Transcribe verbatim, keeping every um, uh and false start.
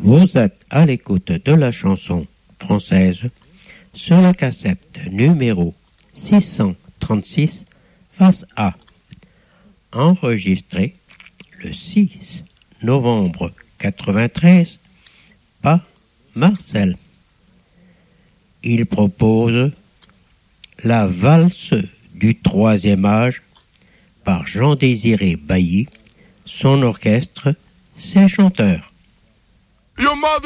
Vous êtes à l'écoute de la chanson française sur la cassette numéro six cent trente-six face A, enregistrée le six novembre quatre-vingt-treize par Marcel. Il propose la valse du troisième âge par Jean-Désiré Bailly, son orchestre, ses chanteurs. Your mother